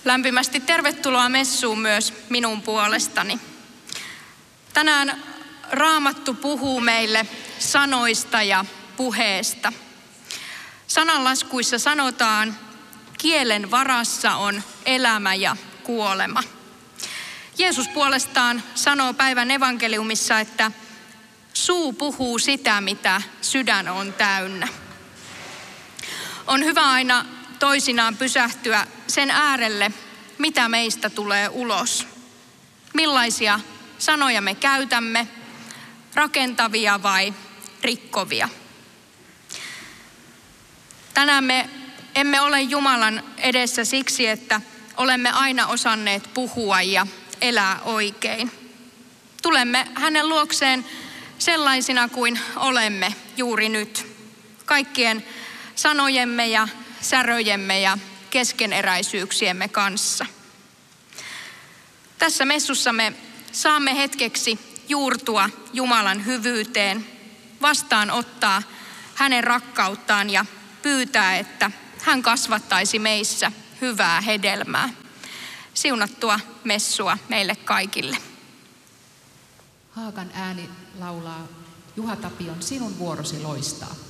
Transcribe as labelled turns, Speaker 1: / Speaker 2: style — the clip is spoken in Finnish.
Speaker 1: Lämpimästi tervetuloa messuun myös minun puolestani. Tänään Raamattu puhuu meille sanoista ja puheesta. Sananlaskuissa sanotaan, kielen varassa on elämä ja kuolema. Jeesus puolestaan sanoo päivän evankeliumissa, että suu puhuu sitä, mitä sydän on täynnä. On hyvä aina toisinaan pysähtyä sen äärelle, mitä meistä tulee ulos. Millaisia sanoja me käytämme, rakentavia vai rikkovia. Tänään me emme ole Jumalan edessä siksi, että olemme aina osanneet puhua ja elää oikein. Tulemme hänen luokseen sellaisina kuin olemme juuri nyt. Kaikkien sanojemme ja säröjemme ja keskeneräisyyksiemme kanssa. Tässä messussa me saamme hetkeksi juurtua Jumalan hyvyyteen, vastaanottaa hänen rakkauttaan ja pyytää, että hän kasvattaisi meissä hyvää hedelmää. Siunattua messua meille kaikille.
Speaker 2: Haakan ääni laulaa Juha Tapion Sinun vuorosi loistaa.